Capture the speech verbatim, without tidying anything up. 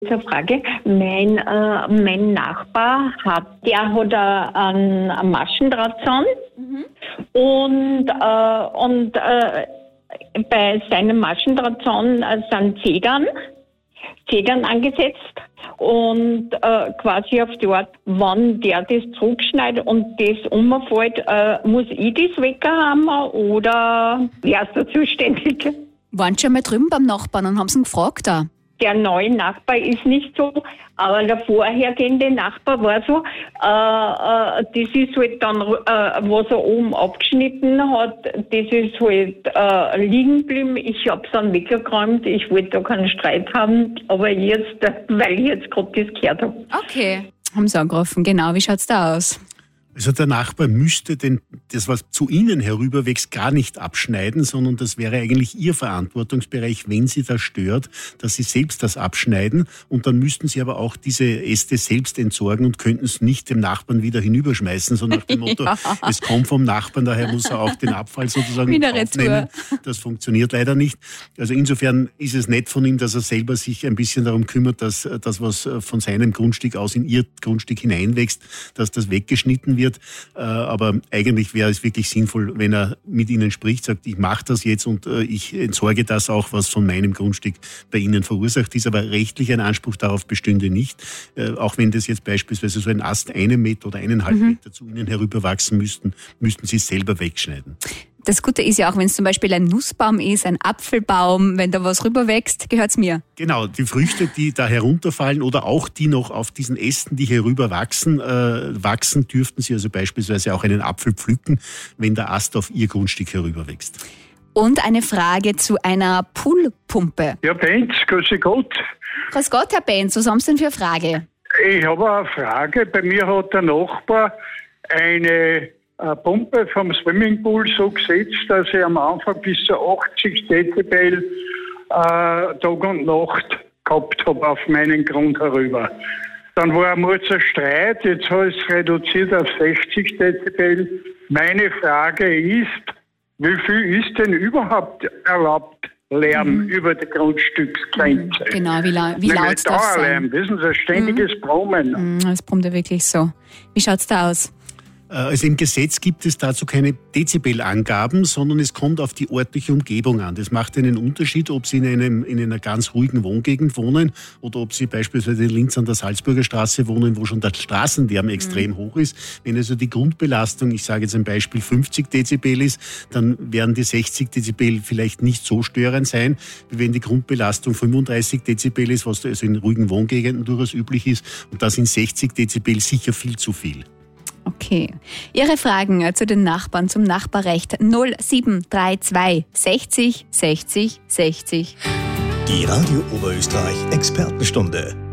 Zur Frage, mein, äh, mein Nachbar hat, der hat einen, einen Maschendrahtzaun mhm. und, äh, und äh, bei seinem Maschendrahtzaun äh, sind Zedern, Zedern angesetzt und äh, quasi auf die Art, wenn der das zurückschneidet und das umfällt, äh, muss ich das weghaben oder wer ist da zuständig? Waren Sie schon mal drüben beim Nachbarn und haben Sie ihn gefragt da? Der neue Nachbar ist nicht so, aber der vorhergehende Nachbar war so. Äh, äh, das ist halt dann, äh, was er oben abgeschnitten hat, das ist halt äh, liegen geblieben. Ich habe es dann weggeräumt. Ich wollte da keinen Streit haben, aber jetzt, weil ich jetzt gerade das gehört habe. Okay, haben Sie angerufen, genau. Wie schaut's da aus? Also der Nachbar müsste denn das, was zu Ihnen herüberwächst, gar nicht abschneiden, sondern das wäre eigentlich Ihr Verantwortungsbereich, wenn Sie das stört, dass Sie selbst das abschneiden. Und dann müssten Sie aber auch diese Äste selbst entsorgen und könnten es nicht dem Nachbarn wieder hinüberschmeißen, so nach dem Motto, ja. Es kommt vom Nachbarn, daher muss er auch den Abfall sozusagen aufnehmen. Das funktioniert leider nicht. Also insofern ist es nett von ihm, dass er selber sich ein bisschen darum kümmert, dass das, was von seinem Grundstück aus in Ihr Grundstück hineinwächst, dass das weggeschnitten wird. Wird. Aber eigentlich wäre es wirklich sinnvoll, wenn er mit Ihnen spricht, sagt, ich mache das jetzt und ich entsorge das auch, was von meinem Grundstück bei Ihnen verursacht ist. Aber rechtlich ein Anspruch darauf bestünde nicht. Auch wenn das jetzt beispielsweise so ein Ast einen Meter oder eineinhalb mhm. Meter zu Ihnen herüberwachsen müssten, müssten Sie es selber wegschneiden. Das Gute ist ja auch, wenn es zum Beispiel ein Nussbaum ist, ein Apfelbaum, wenn da was rüberwächst, gehört's mir. Genau, die Früchte, die da herunterfallen oder auch die noch auf diesen Ästen, die herüber wachsen, äh, wachsen, dürften Sie also beispielsweise auch einen Apfel pflücken, wenn der Ast auf Ihr Grundstück herüberwächst. Und eine Frage zu einer Poolpumpe. Ja, Benz, grüß Gott. Grüß Gott, Herr Benz, was haben Sie denn für eine Frage? Ich habe eine Frage. Bei mir hat der Nachbar eine eine Pumpe vom Swimmingpool so gesetzt, dass ich am Anfang bis zu achtzig Dezibel äh, Tag und Nacht gehabt habe auf meinen Grund herüber. Dann war einmal ein Streit, jetzt habe ich es reduziert auf sechzig Dezibel. Meine Frage ist, wie viel ist denn überhaupt erlaubt Lärm mhm. über die Grundstücksgrenze? Mhm. Genau, wie, la- wie laut darf es sein? Das ist ein ständiges mhm. Brummen. Mhm, das brummt ja wirklich so. Wie schaut es da aus? Also im Gesetz gibt es dazu keine Dezibelangaben, sondern es kommt auf die örtliche Umgebung an. Das macht einen Unterschied, ob Sie in, einem, in einer ganz ruhigen Wohngegend wohnen oder ob Sie beispielsweise in Linz an der Salzburger Straße wohnen, wo schon der Straßenlärm extrem mhm. hoch ist. Wenn also die Grundbelastung, ich sage jetzt ein Beispiel, fünfzig Dezibel ist, dann werden die sechzig Dezibel vielleicht nicht so störend sein, wie wenn die Grundbelastung fünfunddreißig Dezibel ist, was also in ruhigen Wohngegenden durchaus üblich ist. Und da sind sechzig Dezibel sicher viel zu viel. Okay. Ihre Fragen zu den Nachbarn, zum Nachbarrecht null sieben drei zwei sechzig sechzig sechzig. Die Radio Oberösterreich Expertenstunde.